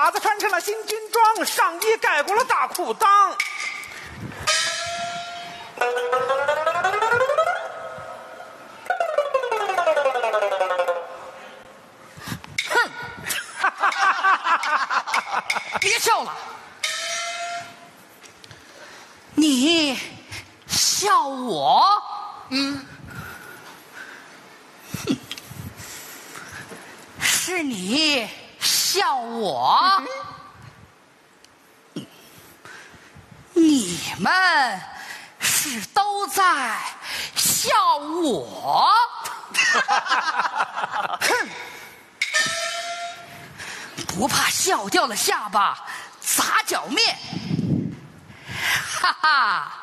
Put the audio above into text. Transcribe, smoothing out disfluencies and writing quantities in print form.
褂子穿成了新军装，上衣盖过了大裤裆。 哼！别笑了，你笑我？是你笑我？你们是都在笑我？哼！不怕笑掉了下巴砸脚面？哈哈！